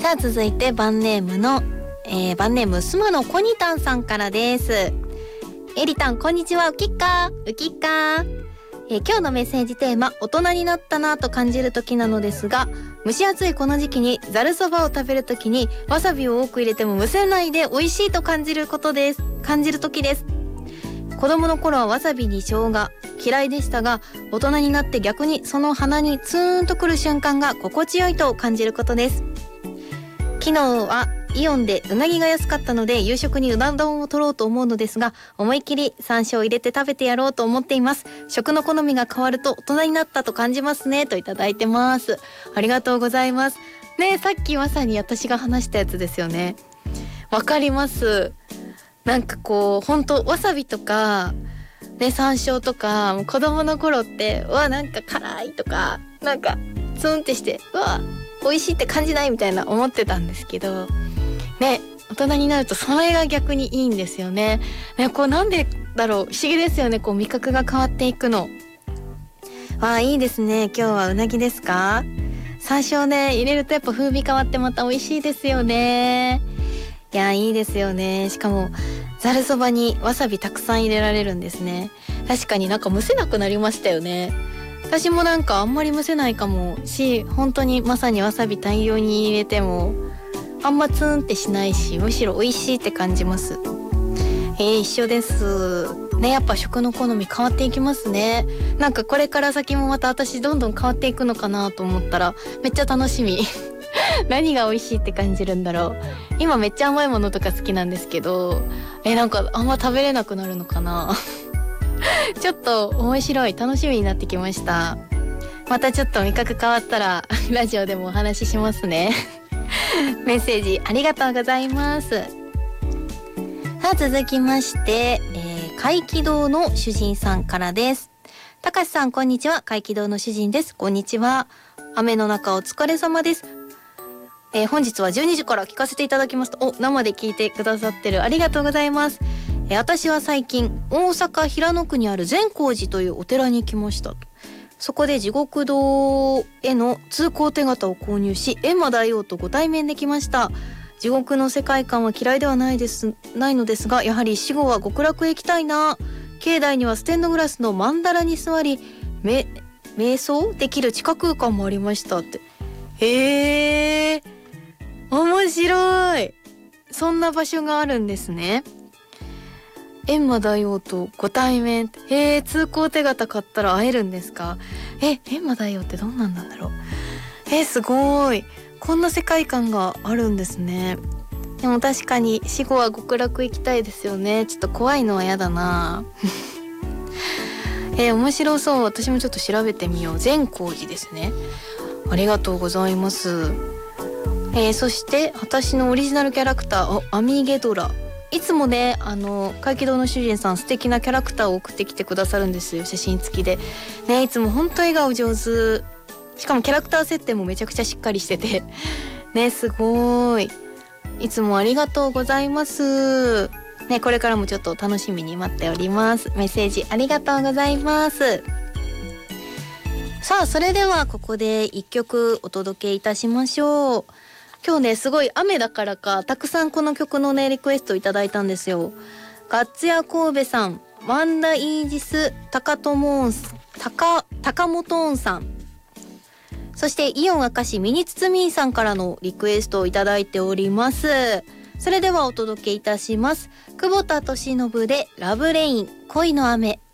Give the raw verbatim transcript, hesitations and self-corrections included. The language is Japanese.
さあ続いてバンネームの、えー、バンネームスマのコニタンさんからです。エリタンこんにちは、ウキッカーウキッカー、えー、今日のメッセージテーマ、大人になったなと感じる時なのですが、蒸し暑いこの時期にざるそばを食べる時にわさびを多く入れてもむせないで美味しいと感じることです感じる時です。子供の頃はわさびに生姜嫌いでしたが、大人になって逆にその鼻にツーンとくる瞬間が心地よいと感じることです。昨日はイオンでうなぎが安かったので夕食にうな丼を取ろうと思うのですが、思い切り山椒を入れて食べてやろうと思っています。食の好みが変わると大人になったと感じますね、といただいてます。ありがとうございますね。さっきまさに私が話したやつですよね。わかります。なんかこう本当わさびとかね、山椒とかもう子供の頃ってうわなんか辛いとかなんかツンってしてうわ美味しいって感じないみたいな思ってたんですけどね、大人になるとそれが逆にいいんですよね。ね、こうなんでだろう、不思議ですよね、こう味覚が変わっていくの。ああいいですね。今日はうなぎですか。山椒ね入れるとやっぱ風味変わってまた美味しいですよね。いやいいですよね。しかもざるそばにわさびたくさん入れられるんですね。確かになんか蒸せなくなりましたよね。私もなんかあんまり蒸せないかもし、本当にまさにわさび大量に入れてもあんまツーンってしないし、むしろ美味しいって感じます。えー、一緒ですね。やっぱ食の好み変わっていきますね。なんかこれから先もまた私どんどん変わっていくのかなと思ったらめっちゃ楽しみ何が美味しいって感じるんだろう。今めっちゃ甘いものとか好きなんですけど、えなんかあんま食べれなくなるのかなちょっと面白い、楽しみになってきました。またちょっと味覚変わったらラジオでもお話ししますねメッセージありがとうございます。さあ続きまして、えー、怪奇堂の主人さんからです。たかしさんこんにちは、怪奇堂の主人です。こんにちは。雨の中お疲れ様です。えー、本日はじゅうにじから聞かせていただきますと、お生で聞いてくださってる、ありがとうございます。えー、私は最近大阪平野区にある善光寺というお寺に来ました。そこで地獄堂への通行手形を購入し、閻魔大王とご対面できました。地獄の世界観は嫌いではないですないのですが、やはり死後は極楽へ行きたいな。境内にはステンドグラスの曼荼羅に座りめ瞑想できる地下空間もありましたって。へー面白い。そんな場所があるんですね。閻魔大王とご対面。へー、通行手形買ったら会えるんですか。え閻魔大王ってどんなんなんだろう。えー、すごい。こんな世界観があるんですね。でも確かに死後は極楽行きたいですよね。ちょっと怖いのは嫌だなえー、面白そう。私もちょっと調べてみよう。善光寺ですね。ありがとうございます。えー、そして私のオリジナルキャラクター、アミゲドラ。いつもね、あの怪奇堂の主人さん素敵なキャラクターを送ってきてくださるんですよ。写真付きでね。いつも本当笑顔上手。しかもキャラクター設定もめちゃくちゃしっかりしててね、すごい。いつもありがとうございますね。これからもちょっと楽しみに待っております。メッセージありがとうございます。さあそれではここで一曲お届けいたしましょう。今日ねすごい雨だからかたくさんこの曲のねリクエストいただいたんですよ。ガッツヤ神戸さん、ワンダイージス高友音高高本音さん、そしてイオン明石ミニツツミーさんからのリクエストをいただいております。それではお届けいたします。久保田利伸でラブレイン恋の雨。